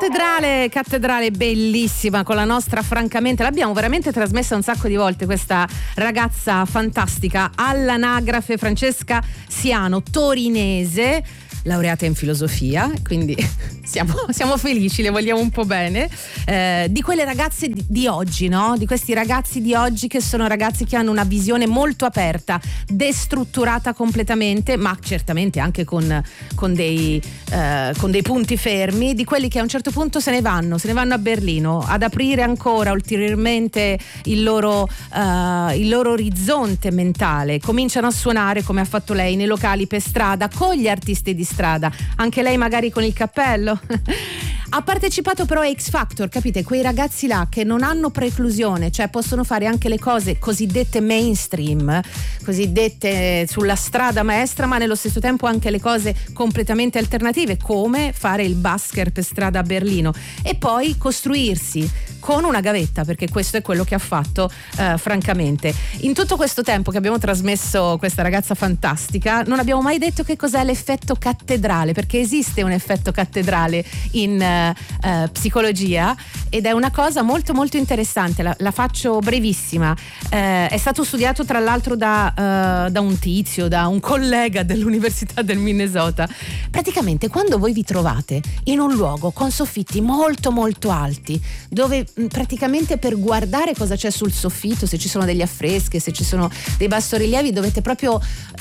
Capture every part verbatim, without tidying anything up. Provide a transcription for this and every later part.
Cattedrale, cattedrale bellissima con la nostra, francamente, l'abbiamo veramente trasmessa un sacco di volte, questa ragazza fantastica all'anagrafe, Francesca Siano, torinese, laureata in filosofia, quindi siamo, siamo felici, le vogliamo un po' bene, eh, di quelle ragazze di, di oggi, no? Di questi ragazzi di oggi che sono ragazzi che hanno una visione molto aperta, destrutturata completamente, ma certamente anche con, con, dei, eh, con dei punti fermi, di quelli che a un certo punto se ne vanno, se ne vanno a Berlino ad aprire ancora ulteriormente il loro, eh, il loro orizzonte mentale, cominciano a suonare come ha fatto lei nei locali per strada con gli artisti di strada, anche lei magari con il cappello. Ha partecipato però a X Factor, capite? Quei ragazzi là che non hanno preclusione, cioè possono fare anche le cose cosiddette mainstream, cosiddette sulla strada maestra, ma nello stesso tempo anche le cose completamente alternative, come fare il busker per strada a Berlino e poi costruirsi con una gavetta, perché questo è quello che ha fatto, eh, francamente. In tutto questo tempo che abbiamo trasmesso questa ragazza fantastica, non abbiamo mai detto che cos'è l'effetto cattedrale, perché esiste un effetto cattedrale in eh, eh, psicologia ed è una cosa molto molto interessante. La, la faccio brevissima. Eh, è stato studiato tra l'altro da, eh, da un tizio, da un collega dell'Università del Minnesota. Praticamente quando voi vi trovate in un luogo con soffitti molto molto alti, dove praticamente per guardare cosa c'è sul soffitto, se ci sono degli affreschi, se ci sono dei bassorilievi, dovete proprio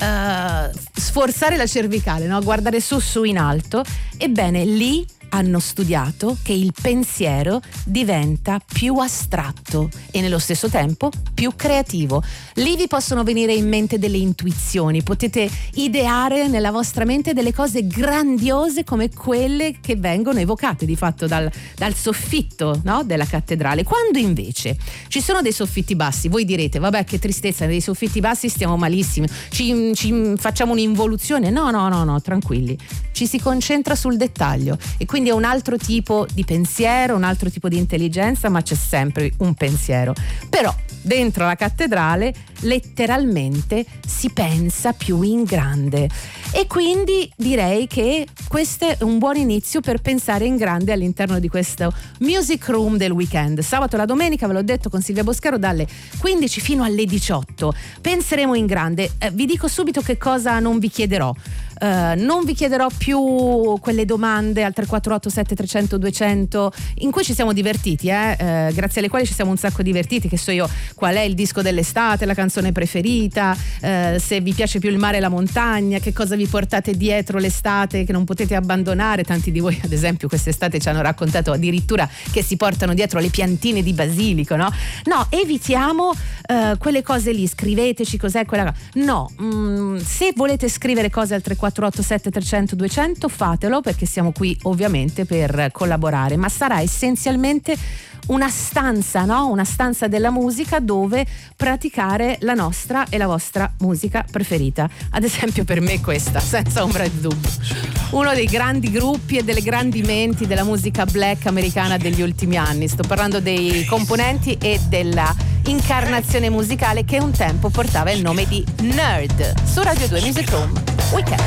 uh, sforzare la cervicale, no? Guardare su su in alto. Ebbene, lì hanno studiato che il pensiero diventa più astratto e nello stesso tempo più creativo. Lì vi possono venire in mente delle intuizioni, potete ideare nella vostra mente delle cose grandiose come quelle che vengono evocate di fatto dal, dal soffitto, no? Della cattedrale. Quando invece ci sono dei soffitti bassi, voi direte vabbè che tristezza, dei soffitti bassi stiamo malissimi, ci, ci facciamo un'involuzione. No no no no, tranquilli, ci si concentra sul dettaglio e quindi Quindi è un altro tipo di pensiero, un altro tipo di intelligenza, ma c'è sempre un pensiero. Però dentro la cattedrale letteralmente si pensa più in grande e quindi direi che questo è un buon inizio per pensare in grande all'interno di questo Music Room del weekend. Sabato e la domenica, ve l'ho detto, con Silvia Boscaro dalle quindici fino alle diciotto. Penseremo in grande. Eh, vi dico subito che cosa non vi chiederò. Uh, non vi chiederò più quelle domande al tre quattro otto sette trecento duecento in cui ci siamo divertiti, eh? Uh, grazie alle quali ci siamo un sacco divertiti, che so io qual è il disco dell'estate, la canzone preferita, uh, se vi piace più il mare e la montagna, che cosa vi portate dietro l'estate che non potete abbandonare. Tanti di voi ad esempio quest'estate ci hanno raccontato addirittura che si portano dietro le piantine di basilico, no? No, evitiamo uh, quelle cose lì, scriveteci cos'è quella. No, mm, se volete scrivere cose al tre quattro otto sette trecento duecento fatelo, perché siamo qui ovviamente per collaborare, ma sarà essenzialmente una stanza, no? Una stanza della musica dove praticare la nostra e la vostra musica preferita. Ad esempio per me questa, senza ombra di dubbio, uno dei grandi gruppi e delle grandi menti della musica black americana degli ultimi anni. Sto parlando dei componenti e della incarnazione musicale che un tempo portava il nome di Nerd. Su Radio due Music Room Weekend.